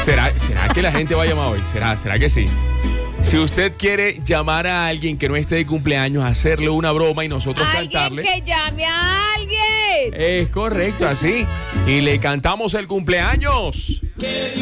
¿Será que la gente va a llamar hoy? ¿Será que sí? Si usted quiere llamar a alguien que no esté de cumpleaños, hacerle una broma y nosotros cantarle. ¡Alguien que llame a alguien! Es correcto, así. Y le cantamos el cumpleaños.